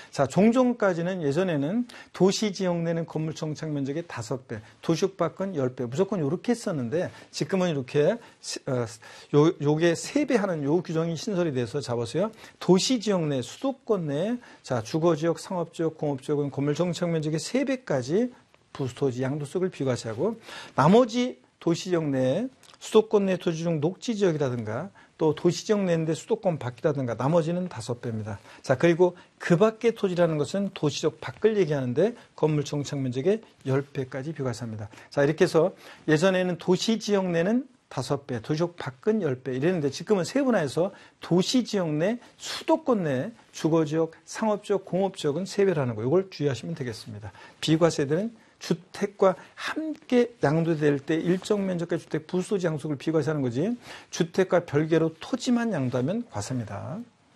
자, 종전까지는 예전에는 도시 지역 내는 건물 정착 면적의 5배, 도시역 밖은 10배, 무조건 이렇게 했었는데 지금은 이렇게 요게 3배 하는 요 규정이 신설이 돼서 잡아서요. 도시 지역 내, 수도권 내, 자, 주거 지역, 상업 지역, 공업 지역은 건물 정착 면적의 3배까지 부수토지, 양도세를 비과세하고 나머지 도시 지역 내, 수도권 내 토지 중 녹지 지역이라든가 또 도시 지역 내인데 수도권 밖이라든가 나머지는 5배입니다. 자, 그리고 그 밖의 토지라는 것은 도시 지역 밖을 얘기하는데 건물 정착 면적의 10배까지 비과세합니다. 자, 이렇게 해서 예전에는 도시 지역 내는 5배, 도시 지역 밖은 10배 이랬는데 지금은 세분화해서 도시 지역 내, 수도권 내, 주거 지역, 상업 지역, 공업 지역은 3배라는 거 이걸 주의하시면 되겠습니다. 비과세들은 주택과 함께 양도될 때 일정 면적의 주택 부수토지 양속을 비과세하는 거지 주택과 별개로 토지만 양도하면 과세입니다.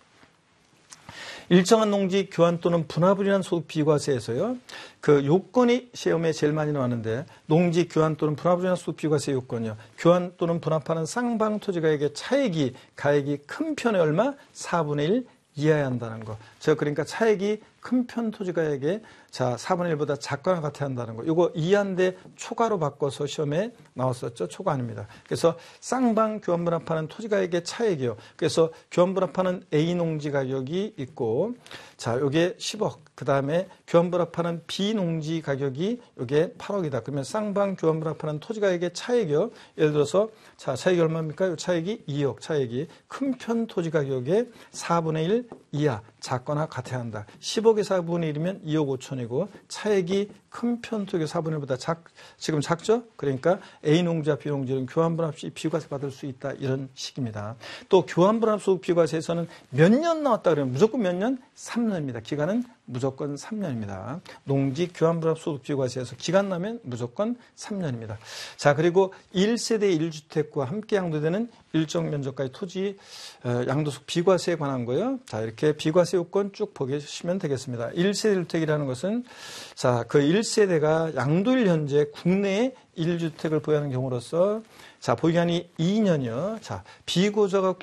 일정한 농지 교환 또는 분합을 위한 소득 비과세에서요. 그 요건이 시험에 제일 많이 나왔는데 농지 교환 또는 분합을 위한 소득 비과세 요건이요. 교환 또는 분합하는 쌍방 토지가액의 차액이 가액이 큰 편의 얼마? 4분의 1 이하야 한다는 거. 제가 그러니까 차액이 큰 편 토지가액의 자 4분의 1보다 작거나 같아야 한다는 거. 이거 이하인데 초과로 바꿔서 시험에 나왔었죠. 초과 아닙니다. 그래서 쌍방 교환분합하는 토지가액의 차액이요. 그래서 교환분합하는 A 농지 가격이 있고 자 요게 10억. 그 다음에 교환분합하는 B 농지 가격이 요게 8억이다. 그러면 쌍방 교환분합하는 토지가액의 차액이요. 예를 들어서 자 차액이 얼마입니까? 요 차액이 2억. 차액이 큰 편 토지 가격의 4분의 1 이하 작거나 같아야 한다. 10억의 4분의 1이면 2억 5천이고 차액이 큰 편 토지 4분의 1보다 지금 작죠? 그러니까 A 농지와 B 농지는 교환분합 시 비과세 받을 수 있다. 이런 식입니다. 또 교환분합 소득 비과세에서는 몇 년 나왔다 그러면 무조건 몇 년? 3년입니다. 기간은 무조건 3년입니다. 농지 교환분합 소득 비과세에서 기간 나면 무조건 3년입니다. 자, 그리고 1세대 1주택과 함께 양도되는 일정 면적가의 토지 양도소 비과세에 관한 거예요. 자, 이렇게 비과세 요건 쭉 보시면 되겠습니다. 1세대 1주택이라는 것은 자, 그 1세대가 양도일 현재 국내에 1주택을 보유하는 경우로서 자, 보유기간이 2년이요. 자, 비고자가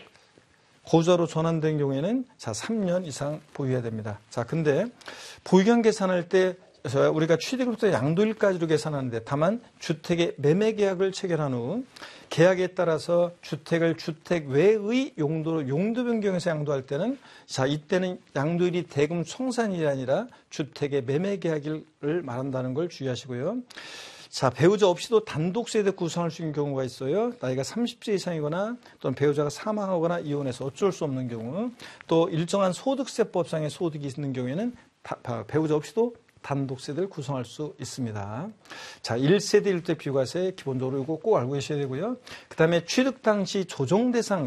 고자로 전환된 경우에는 자 3년 이상 보유해야 됩니다. 자, 근데 보유기간 계산할 때 우리가 취득일부터 양도일까지로 계산하는데 다만 주택의 매매 계약을 체결한 후 계약에 따라서 주택을 주택 외의 용도로 용도 변경해서 양도할 때는 자 이때는 양도일이 대금 청산일이 아니라 주택의 매매 계약을 말한다는 걸 주의하시고요. 자, 배우자 없이도 단독 세대 구성할 수 있는 경우가 있어요. 나이가 30세 이상이거나 또는 배우자가 사망하거나 이혼해서 어쩔 수 없는 경우 또 일정한 소득세법상의 소득이 있는 경우에는 배우자 없이도 단독 세대를 구성할 수 있습니다. 자, 1세대 1주택 비과세 기본적으로 이거 꼭 알고 계셔야 되고요. 그 다음에 취득 당시 조정 대상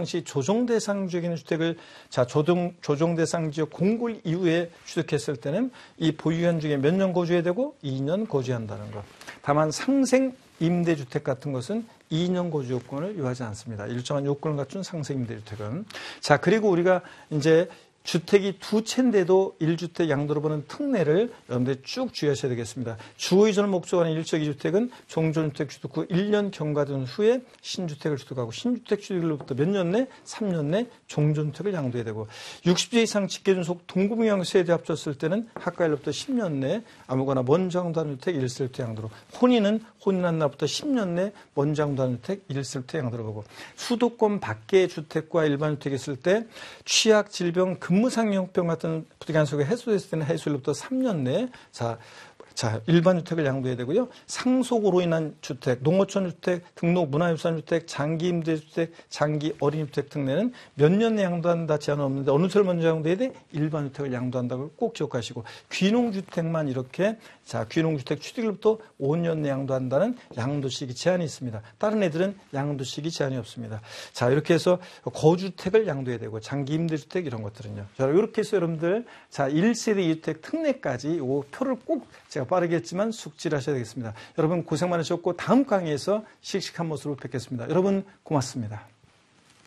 지역에 있는 주택을 자, 조정 대상 지역 공굴 이후에 취득했을 때는 이 보유기간 중에 몇 년 거주해야 되고 2년 거주한다는 것. 다만 상생 임대주택 같은 것은 2년 거주 요건을 요하지 않습니다. 일정한 요건을 갖춘 상생 임대주택은. 자, 그리고 우리가 이제 주택이 2채인데도 1주택 양도로 보는 특례를 여러분들이 쭉 주의하셔야 되겠습니다. 주거이전을 목적으로 하는 1적 2주택은 종전주택 취득 후 1년 경과된 후에 신주택을 취득하고 신주택 취득일로부터 몇 년 내? 3년 내 종전주택을 양도해야 되고 60세 이상 직계존속 동급영향 세대 합쳤을 때는 학과일로부터 10년 내 아무거나 먼저 양도하는 주택 1세부터 양도로 혼인은 혼인한 날부터 10년 내 먼저 양도하는 주택 1세부터 양도로 보고 수도권 밖의 주택과 일반 주택이 있을 때 취약, 질병, 근무상형병 같은 부득이한 소가 해소됐을 때는 해소일로부터 3년 내에 자, 일반 주택을 양도해야 되고요. 상속으로 인한 주택, 농어촌 주택, 등록 문화유산 주택, 장기 임대주택, 장기 어린이주택 특례는 몇 년 내에 양도한다 제한은 없는데 어느 세를 먼저 양도해야 돼? 일반 주택을 양도한다고 꼭 기억하시고 귀농주택만 이렇게 자, 귀농주택 취득일부터 5년 내에 양도한다는 양도시기 제한이 있습니다. 다른 애들은 양도시기 제한이 없습니다. 자, 이렇게 해서 거주택을 양도해야 되고 장기 임대주택 이런 것들은요. 자, 이렇게 해서 여러분들 자, 1세대 2주택 특례까지 이 표를 꼭 제가 빠르게 했지만 숙지를 하셔야 되겠습니다. 여러분 고생 많으셨고 다음 강의에서 씩씩한 모습으로 뵙겠습니다. 여러분 고맙습니다.